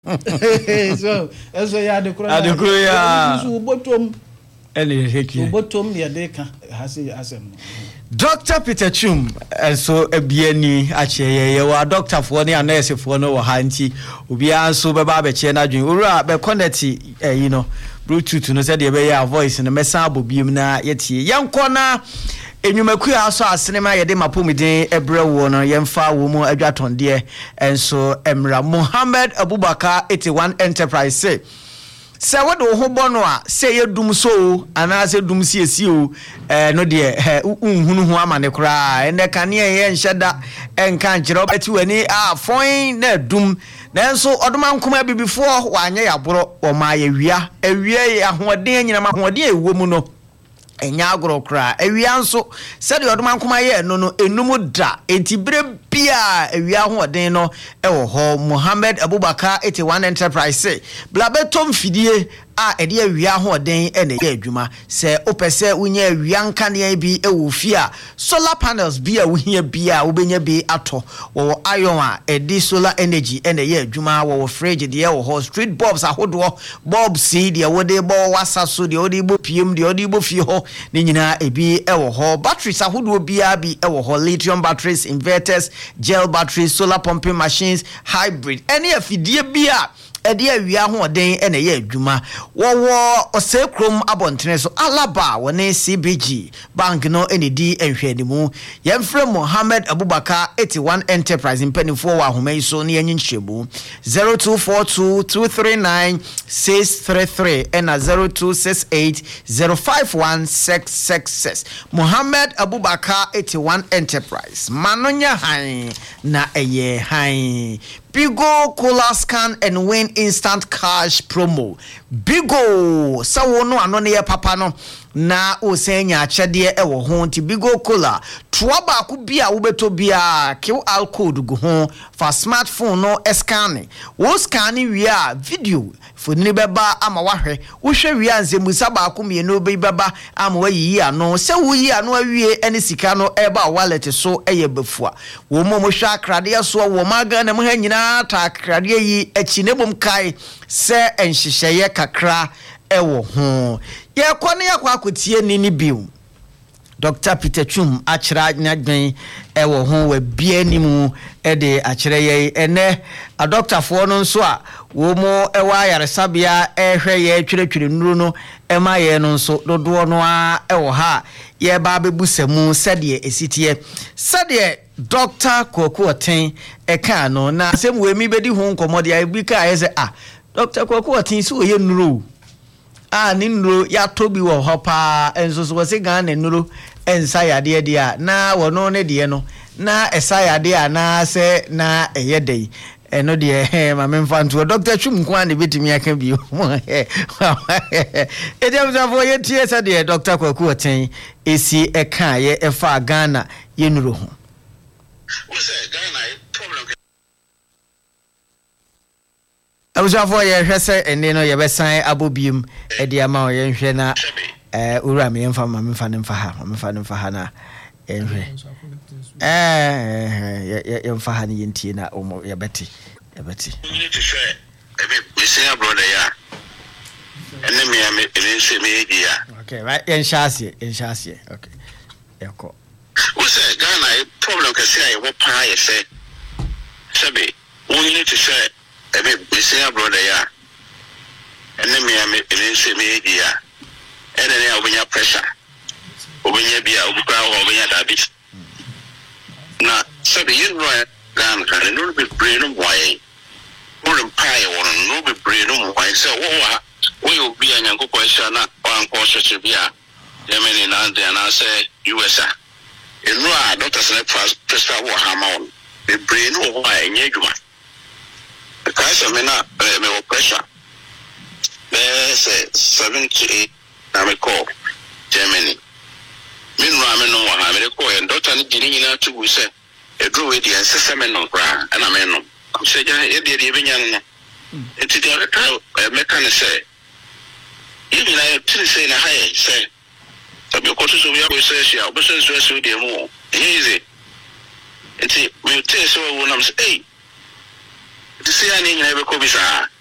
So eso ya de kura so bottom ene heki bottom ya de ka hase asem Dr. Peter Chum so ebiani acheye wa doctor fo ne nurse fo no wo hanti obi anso be ba be che na dwen owura be connect bluetooth no se de be ya voice no mesa abobiem na yetie yankona enyumaku aso asinema yede mapomiden ebre wo no yemfa wo mu adwatonde enso emra Mohammed Abubakar 81 Enterprise say what do ho bono a say yedum so ana say dum siesi o no de unhunu ho amane kra ene kane ye nheda enka nkire obeti wani foin na dum nanso odoma nkoma bibifo wanye yaboro o ma ye wia ewie ahoden nyina ma hoden ewo mu no enya agro kra ewianso said odoma nkoma ye no enumu da entibre bia ewia hoden no ewo ho Mohammed Abubakar 81 Enterprise blabetom fidie a ede ewia hoden ene ye adwuma se opese unya ewia nkane bi ewo fia solar panels bia wohia bia wobenya bi ato wo iron a ede solar energy ene ye adwuma wo fridge de wo ho street bulbs ahodo bulb see de wode bo wasaso de wode bo piem de wode bo fie ho ni nyina ebi ewo ho batteries ahodo bia bi ewo ho lithium batteries inverters gel batteries solar pumping machines hybrid any afidie bia ede awia hoden ene ye adwuma wo osekrom abontene so alaba woni CBG bank no ene di enhwanimu yemfre Mohammed Abubakar 81 Enterprise impenifo wa ahoma so ne yenhyebu 0242239633 and 0268051666 Mohammed Abubakar 81 Enterprise manonya han na eye han Bigo Cola Scan and Win Instant Cash Promo. Bigo sawo no ano ne papa no na o senya achede e wo ho nti Bigo Cola toa ba ku bia wo beto bia QR code go ho for smartphone no scan wo scan wi a video fo ni beba ama wahwe wo hwe wi anze musa ba ku me no be beba ama wayi ano se wo yi ano awie ene sika no e ba wallet so eye befua wo mo hwe akrade so wo maga na mo ha nyina ta akrade yi achi ne bom kai se enhyehyeye kakra ewo ho ye kone yakwa akotie ni biu Dr. Peter Chum achira nyadwen ewo ho wa bia nimu ede achira ye ene a doctor fo no nso a wo mo ewa yaresabia ehwe ye twiretwire nuru no ema ye no nso dodo no a ewo ha ye ba bebusamu sede esitie sede Dr. Kwaku Oten eka no na sem we mi bedi ho nkomode a bi ka ye se Dr. Kwaku Oten so ye nuru ni nuru ya tobi wo hopa enso so se gan ne nuru ensa yade dia na wono ne de no na esa yade na se na eyedei eno de ma memfa nto Dr. Chum kwa ne betimi aka bi ediam zafo ye tie se de Dr. Kwaku Oten esi eka ye efa Ghana ye nuru ho wo se Ghana problem Abujafo ye hwese ene no ye besan abobiem ediama o ye hwe na ura me mfa ma mfa ne mfa ha na enhwe ye mfa ha ne yentie na o ye beti ni to share we say brother ya ene me ene se me ya okay right in shase okay yako we say Ghana problem ka say wo pa ye say sabe we need to share we say brother ya ene me ene se me ya ene ne obenya pressure obenya bia obukwa obenya diabetes na sabe you know Ghana can no be brain boy no pie won no be brain boy so we obi anyanko kwasha na anko hwehwe bia Germany na and I say USA enu a doctors na pressure wo hamon be brain wo why enye dwuma because me na me wo pressure say 7 to 8 na me call Germany meanwhile me no wa me call and doctor ni gini nyina to say edru we dey answer me no kra na me no say ja e dey benya no enti dey ka me kan say you na tell say na high say sabi ko so we say she obo so dey mo easy enti me tell so we na say hey to see any never could be, sir.